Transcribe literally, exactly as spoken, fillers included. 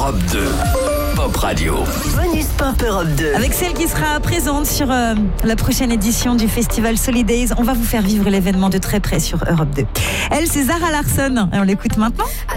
Europe deux. Pop Radio. Bonus Pop Europe deux. Avec celle qui sera présente sur euh, la prochaine édition du festival Solidays, on va vous faire vivre l'événement de très près sur Europe deux. Elle, c'est Zara Larsson et on l'écoute maintenant.